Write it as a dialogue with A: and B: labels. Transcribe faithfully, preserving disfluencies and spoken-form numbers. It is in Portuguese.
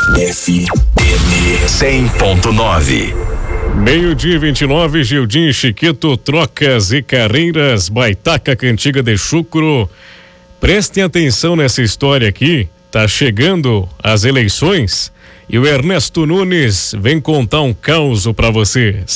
A: F M cem ponto nove.
B: Meio-dia e vinte e nove, Gildim Chiquito, trocas e carreiras, Baitaca Cantiga de Chucro. Prestem atenção nessa história aqui, tá chegando as eleições e o Ernesto Nunes vem contar um caos pra você.